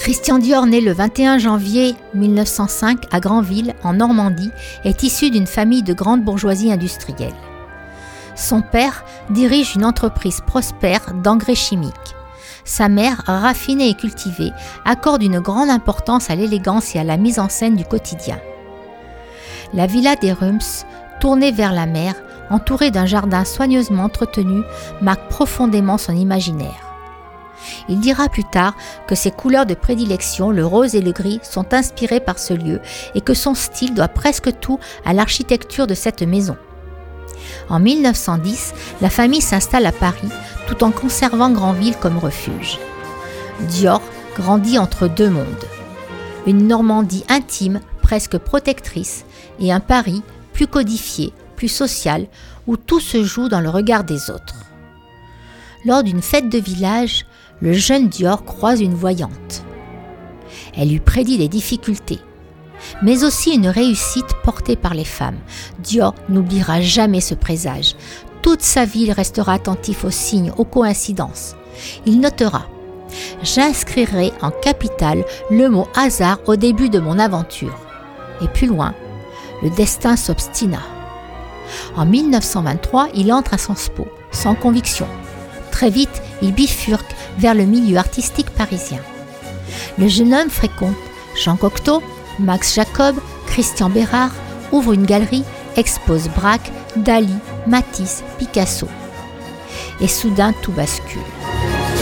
Christian Dior, né le 21 janvier 1905 à Granville, en Normandie, est issu d'une famille de grande bourgeoisie industrielle. Son père dirige une entreprise prospère d'engrais chimiques. Sa mère, raffinée et cultivée, accorde une grande importance à l'élégance et à la mise en scène du quotidien. La villa des Rumps, tournée vers la mer, entourée d'un jardin soigneusement entretenu, marque profondément son imaginaire. Il dira plus tard que ses couleurs de prédilection, le rose et le gris, sont inspirées par ce lieu et que son style doit presque tout à l'architecture de cette maison. En 1910, la famille s'installe à Paris tout en conservant Granville comme refuge. Dior grandit entre deux mondes. Une Normandie intime, presque protectrice, et un Paris plus codifié, plus social, où tout se joue dans le regard des autres. Lors d'une fête de village, le jeune Dior croise une voyante. Elle lui prédit des difficultés, mais aussi une réussite portée par les femmes. Dior n'oubliera jamais ce présage. Toute sa vie, il restera attentif aux signes, aux coïncidences. Il notera « J'inscrirai en capitale le mot hasard au début de mon aventure. » Et plus loin, le destin s'obstina. En 1923, il entre à Sciences Po, sans conviction. Très vite, il bifurque vers le milieu artistique parisien. Le jeune homme fréquente Jean Cocteau, Max Jacob, Christian Bérard, ouvre une galerie, expose Braque, Dali, Matisse, Picasso. Et soudain, tout bascule.